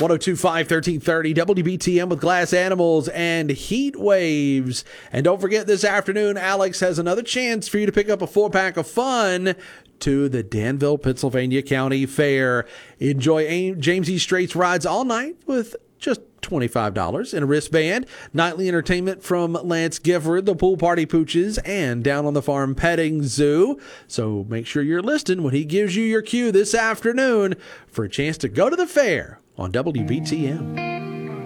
1025 1330 WBTM with Glass Animals and Heat Waves. And don't forget, this afternoon, Alex has another chance for you to pick up a 4-pack of fun to the Danville, Pennsylvania County Fair. Enjoy James E. Straight's rides all night with just $25 in a wristband. Nightly entertainment from Lance Gifford, the Pool Party Pooches, and Down on the Farm Petting Zoo. So make sure you're listening when he gives you your cue this afternoon for a chance to go to the fair on WBTM.